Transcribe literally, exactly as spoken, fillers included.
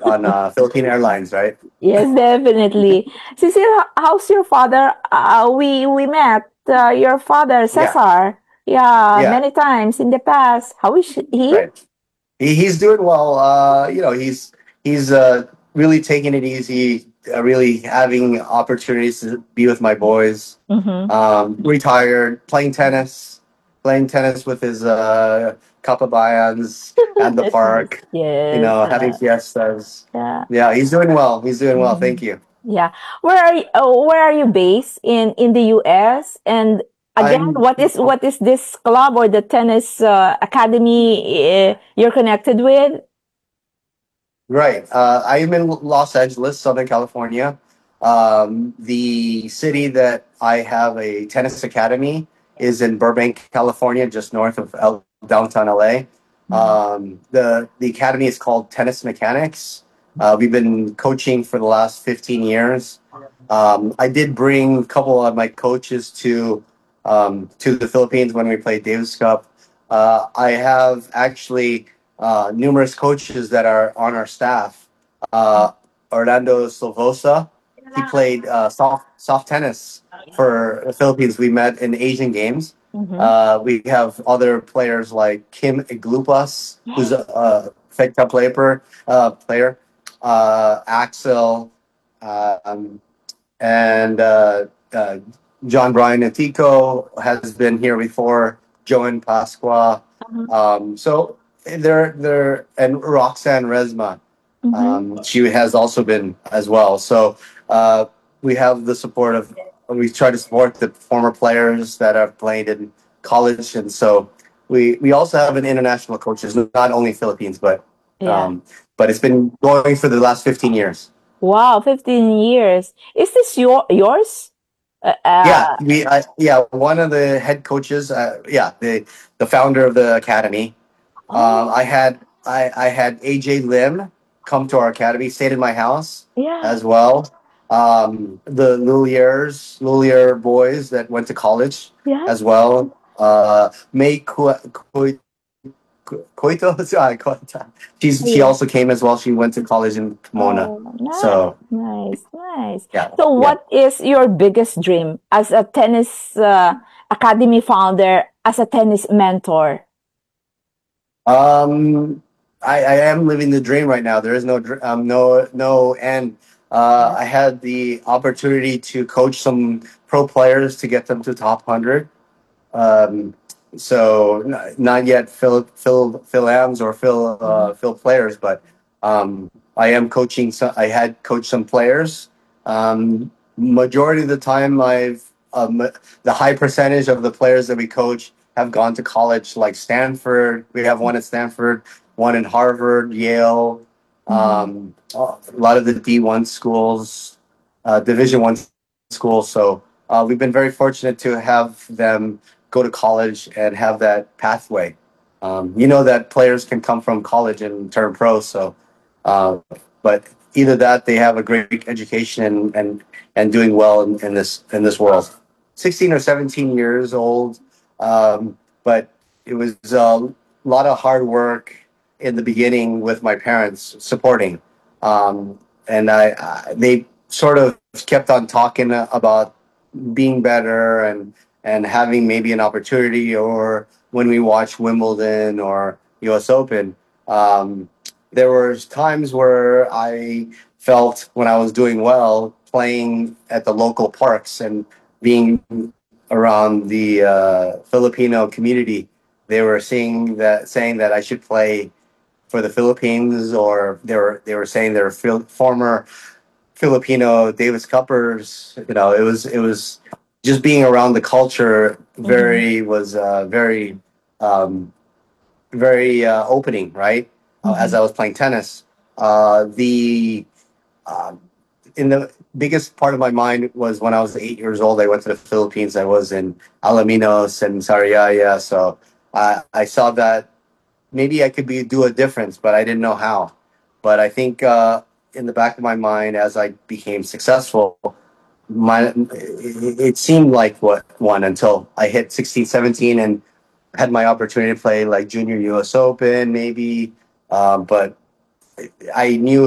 on uh, Philippine Airlines, right? Yes, definitely. Cecile, h- how's your father? Uh, we we met uh, your father, Yeah, Cesar. Yeah, yeah, many times in the past. How is he? right. He, he's doing well. Uh, you know, he's he's uh, really taking it easy. Uh, really having opportunities to be with my boys. Mm-hmm. Um, retired, playing tennis, playing tennis with his uh, kababayans at the That's nice. park. You Yes. know, having Uh, fiestas. yeah. Yeah, he's doing well. He's doing well. Mhm. Thank you. Yeah. Where are you, oh, where are you based in in the U S? And again, I'm what is what is this club or the tennis uh, academy uh, you're connected with? right. Uh, I am in Los Angeles, Southern California. Um, the city that I have a tennis academy is in Burbank, California, just north of L- downtown L A. Mhm. Um, the the academy is called Tennis Mechanics. Uh, we've been coaching for the last fifteen years. Um, I did bring a couple of my coaches to um, to the Philippines when we played Davis Cup. Uh, I have actually uh, numerous coaches that are on our staff. Uh, Orlando Silvosa, he played uh, soft soft tennis for the Philippines. We met in Asian Games. Mhm. Uh, we have other players like Kim Iglupas, who's a, a Fed Cup player, uh, player, uh, Axel, um, and uh, uh, John Brian Antico has been here before. Joan Pasqua. Um, so they're they're and Roxanne Resma. Mhm. Um, she has also been as well. So uh, we have the support of we try to support the former players that have played in college, and so we we also have an international coaches, not only Philippines, but Yeah. um, but it's been going for the last fifteen years. Wow, fifteen years. Is this your yours? Uh, Yeah, uh we I, yeah, one of the head coaches, uh, yeah, the the founder of the academy. Um, I oh, had I I had A J Lim come to our academy, stayed in my house yeah. as well. Um, the Luliers, Lulier boys that went to college Yeah. as well. Uh, May Ku- Ku- Ku- Koito, sorry, Koita. She's she Yeah. also came as well. She went to college in Pomona. Oh, nice, So nice, nice. yeah, So, yeah. what is your biggest dream as a tennis uh, academy founder, as a tennis mentor? Um, I, I am living the dream right now. There is no dr- um, no no end. Uh, I had the opportunity to coach some pro players to get them to top hundred. Um, so n- not yet Phil Phil Phil Ams or Phil Mhm. uh, Phil players, but um, I am coaching. Some, I had coached some players. Um, Majority of the time, I've um, the high percentage of the players that we coach have gone to college, like Stanford. We have one at Stanford, one in Harvard, Yale. Mhm. Um, a lot of the D one schools, uh, Division one schools. So uh, we've been very fortunate to have them go to college and have that pathway. Um, you know that players can come from college and turn pro. So, uh, but either that, they have a great education and and, and doing well in, in this in this world. Sixteen or seventeen years old, um, but it was a lot of hard work in the beginning with my parents supporting, um, and I, I they sort of kept on talking about being better and and having maybe an opportunity, or when we watch Wimbledon or U S Open, um, there was times where I felt when I was doing well playing at the local parks and being around the uh, Filipino community, they were seeing that saying that I should play for the Philippines, or they were they were saying they're fil- former Filipino Davis Cuppers. You know, it was it was just being around the culture. Mhm. Very was uh, very um, very uh, opening, right? Uh, as Mhm. I was playing tennis, uh, the um, in the biggest part of my mind was when I was eight years old. I went to the Philippines. I was in Alaminos and Sariaya, so I I saw that maybe I could be do a difference, but I didn't know how. But I think uh, in the back of my mind, as I became successful, my it, it seemed like what one until I hit sixteen, seventeen, and had my opportunity to play like junior U S Open, maybe. Um, but I knew